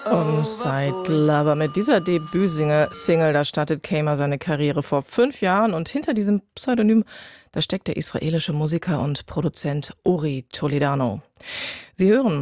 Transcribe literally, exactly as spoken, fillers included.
Onside Lover. Mit dieser Debütsingle, Single, da startet Kamer seine Karriere vor fünf Jahren und hinter diesem Pseudonym, da steckt der israelische Musiker und Produzent Ori Toledano. Sie hören